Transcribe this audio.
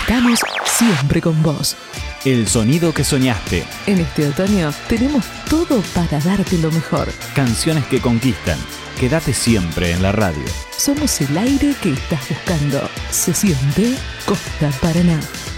Estamos siempre con vos. El sonido que soñaste. En este otoño tenemos todo para darte lo mejor. Canciones que conquistan. Quédate siempre en la radio. Somos el aire que estás buscando. Se siente Costa Paraná.